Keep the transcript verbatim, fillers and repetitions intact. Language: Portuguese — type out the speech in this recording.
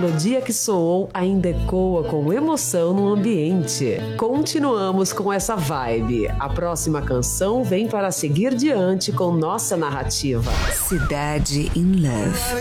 melodia que soou ainda ecoa com emoção no ambiente. Continuamos com essa vibe. A próxima canção vem para seguir diante com nossa narrativa. Cidade in Love.